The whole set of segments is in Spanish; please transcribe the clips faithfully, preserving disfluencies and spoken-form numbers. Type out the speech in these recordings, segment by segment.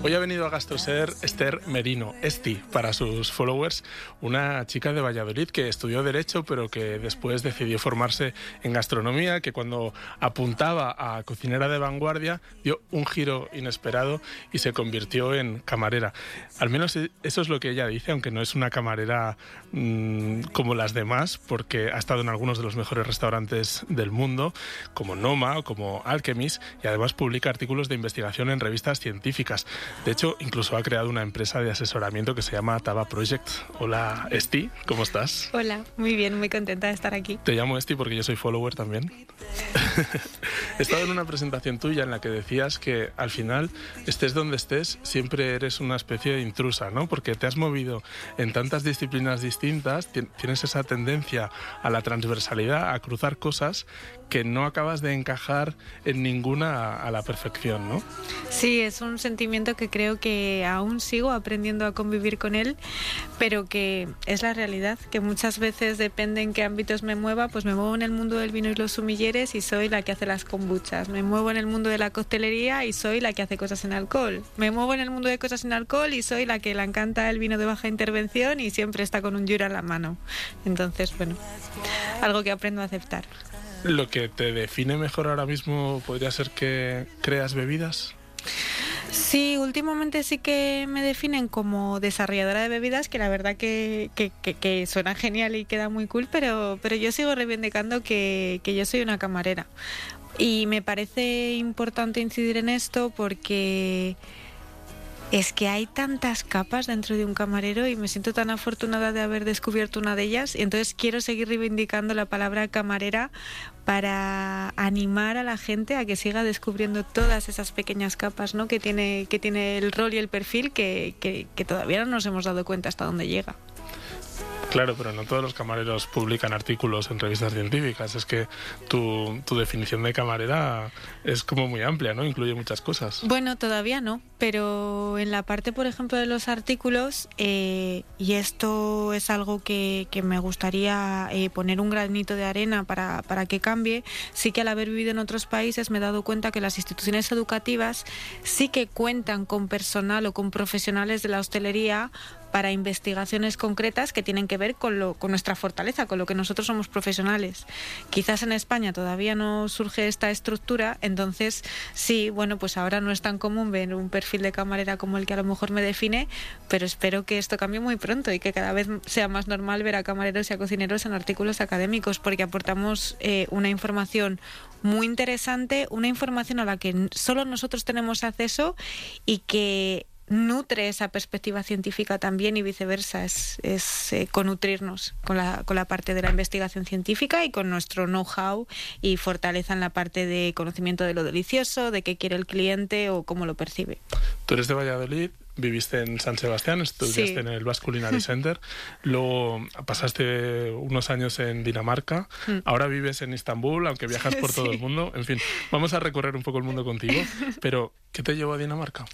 Hoy ha venido a GastroSer Esther Merino, Esti, para sus followers, una chica de Valladolid que estudió Derecho, pero que después decidió formarse en gastronomía, que cuando apuntaba a cocinera de vanguardia dio un giro inesperado y se convirtió en camarera. Al menos eso es lo que ella dice, aunque no es una camarera mmm, como las demás, porque ha estado en algunos de los mejores restaurantes del mundo, como Noma o como Alchemist, y además publica artículos de investigación en revistas científicas. De hecho, incluso ha creado una empresa de asesoramiento que se llama Taba Project. Hola, Esti, ¿cómo estás? Hola, muy bien, muy contenta de estar aquí. Te llamo Esti porque yo soy follower también. He estado en una presentación tuya en la que decías que al final, estés donde estés, siempre eres una especie de intrusa, ¿no? Porque te has movido en tantas disciplinas distintas, tienes esa tendencia a la transversalidad, a cruzar cosas que no acabas de encajar en ninguna a la perfección, ¿no? Sí, es un sentimiento que creo que aún sigo aprendiendo a convivir con él, pero que es la realidad, que muchas veces depende en qué ámbitos me mueva, pues me muevo en el mundo del vino y los sumilleres y soy la que hace las kombuchas, me muevo en el mundo de la coctelería y soy la que hace cosas sin alcohol, me muevo en el mundo de cosas sin alcohol y soy la que le encanta el vino de baja intervención y siempre está con un Jura en la mano. Entonces, bueno, algo que aprendo a aceptar. ¿Lo que te define mejor ahora mismo podría ser que creas bebidas? Sí, últimamente sí que me definen como desarrolladora de bebidas, que la verdad que, que, que, que suena genial y queda muy cool, pero, pero yo sigo reivindicando que, que yo soy una camarera. Y me parece importante incidir en esto porque es que hay tantas capas dentro de un camarero y me siento tan afortunada de haber descubierto una de ellas, y entonces quiero seguir reivindicando la palabra camarera para animar a la gente a que siga descubriendo todas esas pequeñas capas, ¿no?, que tiene, que tiene el rol y el perfil que, que, que todavía no nos hemos dado cuenta hasta dónde llega. Claro, pero no todos los camareros publican artículos en revistas científicas. Es que tu, tu definición de camarera es como muy amplia, ¿no? Incluye muchas cosas. Bueno, todavía no, pero en la parte, por ejemplo, de los artículos, eh, y esto es algo que, que me gustaría eh, poner un granito de arena para, para que cambie, sí que al haber vivido en otros países me he dado cuenta que las instituciones educativas sí que cuentan con personal o con profesionales de la hostelería para investigaciones concretas que tienen que ver con, lo, con nuestra fortaleza, con lo que nosotros somos profesionales. Quizás en España todavía no surge esta estructura, entonces sí, bueno, pues ahora no es tan común ver un perfil de camarera como el que a lo mejor me define, pero espero que esto cambie muy pronto y que cada vez sea más normal ver a camareros y a cocineros en artículos académicos, porque aportamos eh, una información muy interesante, una información a la que solo nosotros tenemos acceso y que nutre esa perspectiva científica también, y viceversa, es, es eh, conutrirnos con la, con la parte de la investigación científica y con nuestro know-how y fortaleza en la parte de conocimiento de lo delicioso, de qué quiere el cliente o cómo lo percibe. Tú eres de Valladolid, viviste en San Sebastián, estudiaste sí. en el Basque Culinary Center, luego pasaste unos años en Dinamarca, mm. ahora vives en Estambul, aunque viajas por sí. todo el mundo. En fin, vamos a recorrer un poco el mundo contigo, pero ¿qué te llevó a Dinamarca?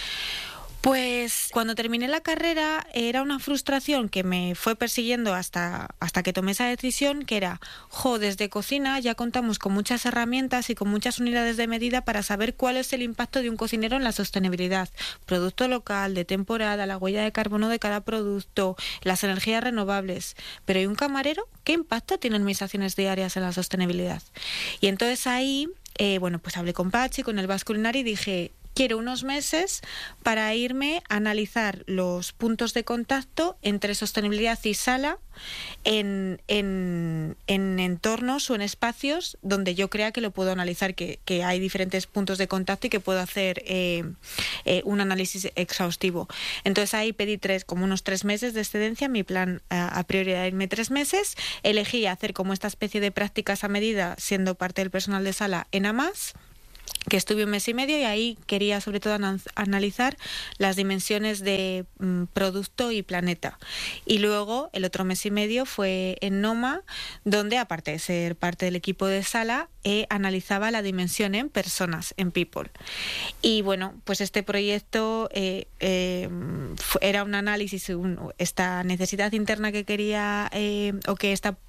Pues cuando terminé la carrera era una frustración que me fue persiguiendo hasta, hasta que tomé esa decisión, que era, jo, desde cocina ya contamos con muchas herramientas y con muchas unidades de medida para saber cuál es el impacto de un cocinero en la sostenibilidad. Producto local, de temporada, la huella de carbono de cada producto, las energías renovables. Pero ¿y un camarero? ¿Qué impacto tienen mis acciones diarias en la sostenibilidad? Y entonces ahí, eh, bueno, pues hablé con Pachi, con el Basque Culinary, y dije, quiero unos meses para irme a analizar los puntos de contacto entre sostenibilidad y sala en, en, en entornos o en espacios donde yo crea que lo puedo analizar, que, que hay diferentes puntos de contacto y que puedo hacer eh, eh, un análisis exhaustivo. Entonces ahí pedí tres, como unos tres meses de excedencia. Mi plan a, a priori era irme tres meses. Elegí hacer como esta especie de prácticas a medida siendo parte del personal de sala en Amas, que estuve un mes y medio, y ahí quería sobre todo analizar las dimensiones de mm, producto y planeta. Y luego el otro mes y medio fue en Noma, donde aparte de ser parte del equipo de sala, eh, analizaba la dimensión en personas, en people. Y bueno, pues este proyecto eh, eh, era un análisis, un, esta necesidad interna que quería eh, o que esta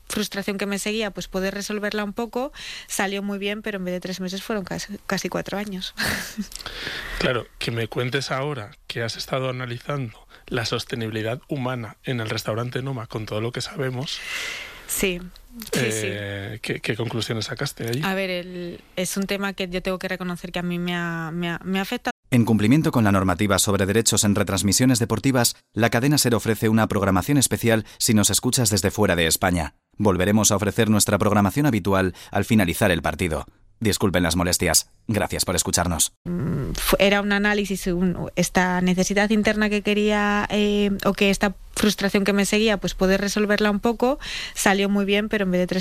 frustración que me seguía, pues poder resolverla un poco, salió muy bien, pero en vez de tres meses fueron casi, casi cuatro años. Claro, que me cuentes ahora que has estado analizando la sostenibilidad humana en el restaurante Noma con todo lo que sabemos. Sí, sí, eh, sí. ¿qué, ¿Qué conclusiones sacaste allí? A ver, el, es un tema que yo tengo que reconocer que a mí me ha, me ha, me ha afectado. En cumplimiento con la normativa sobre derechos en retransmisiones deportivas, la cadena SER ofrece una programación especial si nos escuchas desde fuera de España. Volveremos a ofrecer nuestra programación habitual al finalizar el partido. Disculpen las molestias. Gracias por escucharnos. Era un análisis, un, esta necesidad interna que quería eh, o que esta frustración que me seguía, pues poder resolverla un poco, salió muy bien, pero en vez de tres